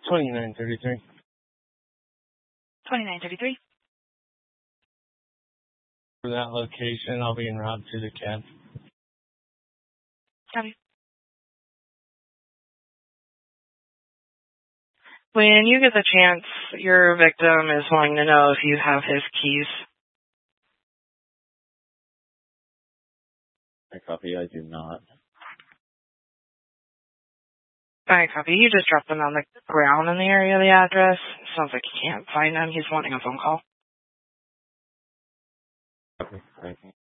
2933. 2933. For that location, I'll be en route to the cab. Copy. When you get the chance, your victim is wanting to know if you have his keys. I copy, I do not. I copy. You just dropped them on the ground in the area of the address. Sounds like you can't find him. He's wanting a phone call. Okay, thank you.